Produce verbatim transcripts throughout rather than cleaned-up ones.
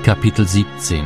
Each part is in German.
Kapitel siebzehn.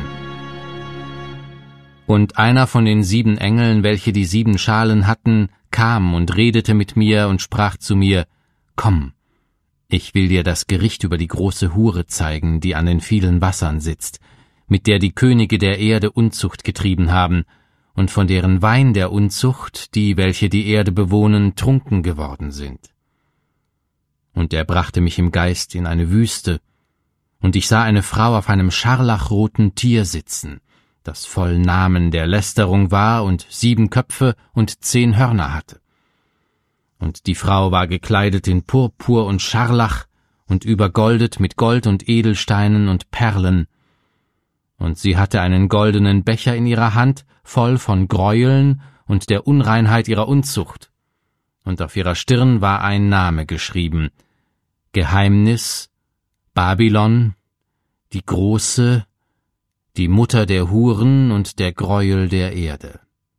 Und einer von den sieben Engeln, welche die sieben Schalen hatten, kam und redete mit mir und sprach zu mir: Komm, ich will dir das Gericht über die große Hure zeigen, die an den vielen Wassern sitzt, mit der die Könige der Erde Unzucht getrieben haben, und von deren Wein der Unzucht, die, welche die Erde bewohnen, trunken geworden sind. Und er brachte mich im Geist in eine Wüste, und ich sah eine Frau auf einem scharlachroten Tier sitzen, das voll Namen der Lästerung war und sieben Köpfe und zehn Hörner hatte. Und die Frau war gekleidet in Purpur und Scharlach und übergoldet mit Gold und Edelsteinen und Perlen. Und sie hatte einen goldenen Becher in ihrer Hand, voll von Gräueln und der Unreinheit ihrer Unzucht. Und auf ihrer Stirn war ein Name geschrieben: Geheimnis, Babylon, die Große, die Mutter der Huren und der Gräuel der Erde.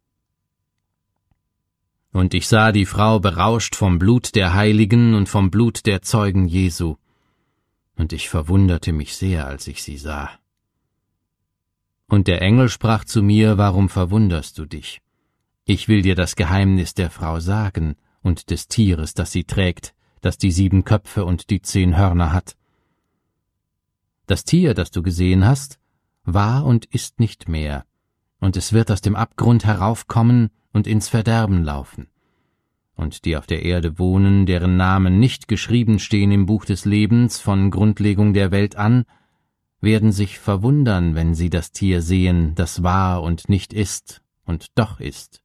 Und ich sah die Frau berauscht vom Blut der Heiligen und vom Blut der Zeugen Jesu. Und ich verwunderte mich sehr, als ich sie sah. Und der Engel sprach zu mir: Warum verwunderst du dich? Ich will dir das Geheimnis der Frau sagen und des Tieres, das sie trägt, das die sieben Köpfe und die zehn Hörner hat. Das Tier, das du gesehen hast, war und ist nicht mehr, und es wird aus dem Abgrund heraufkommen und ins Verderben laufen. Und die auf der Erde wohnen, deren Namen nicht geschrieben stehen im Buch des Lebens von Grundlegung der Welt an, werden sich verwundern, wenn sie das Tier sehen, das war und nicht ist und doch ist.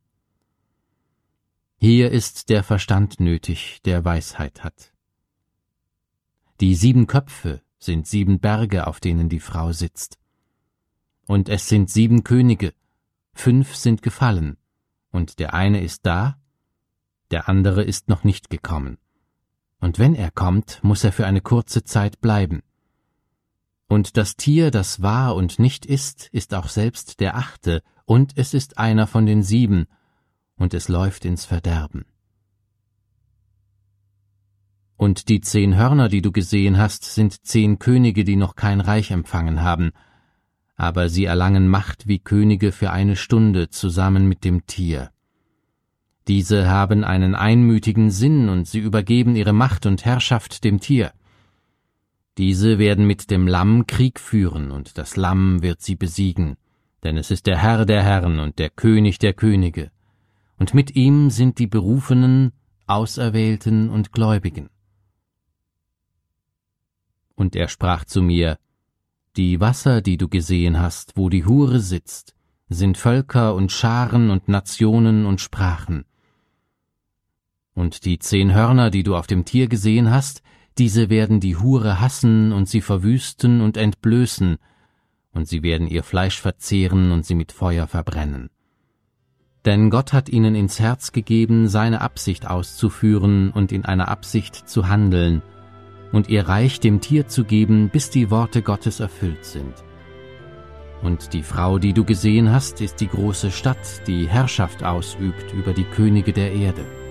Hier ist der Verstand nötig, der Weisheit hat. Die sieben Köpfe sind sieben Berge, auf denen die Frau sitzt. Und es sind sieben Könige, fünf sind gefallen, und der eine ist da, der andere ist noch nicht gekommen. Und wenn er kommt, muss er für eine kurze Zeit bleiben. Und das Tier, das war und nicht ist, ist auch selbst der achte, und es ist einer von den sieben, und es läuft ins Verderben. Und die zehn Hörner, die du gesehen hast, sind zehn Könige, die noch kein Reich empfangen haben, aber sie erlangen Macht wie Könige für eine Stunde zusammen mit dem Tier. Diese haben einen einmütigen Sinn, und sie übergeben ihre Macht und Herrschaft dem Tier. Diese werden mit dem Lamm Krieg führen, und das Lamm wird sie besiegen, denn es ist der Herr der Herren und der König der Könige, und mit ihm sind die Berufenen, Auserwählten und Gläubigen. Und er sprach zu mir: Die Wasser, die du gesehen hast, wo die Hure sitzt, sind Völker und Scharen und Nationen und Sprachen. Und die zehn Hörner, die du auf dem Tier gesehen hast, diese werden die Hure hassen und sie verwüsten und entblößen, und sie werden ihr Fleisch verzehren und sie mit Feuer verbrennen. Denn Gott hat ihnen ins Herz gegeben, seine Absicht auszuführen und in einer Absicht zu handeln, und ihr Reich dem Tier zu geben, bis die Worte Gottes erfüllt sind. Und die Frau, die du gesehen hast, ist die große Stadt, die Herrschaft ausübt über die Könige der Erde.